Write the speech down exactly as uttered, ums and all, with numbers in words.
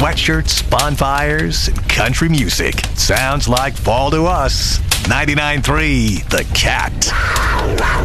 sweatshirts, bonfires, and country music. Sounds like fall to us. ninety-nine point three The Cat.